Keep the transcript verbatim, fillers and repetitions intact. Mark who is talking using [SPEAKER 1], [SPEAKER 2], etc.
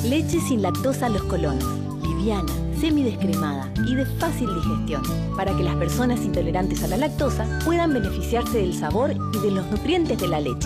[SPEAKER 1] Leche sin lactosa Los Colonos. Liviana, semidescremada y de fácil digestión, para que las personas intolerantes a la lactosa puedan beneficiarse del sabor y de los nutrientes de la leche.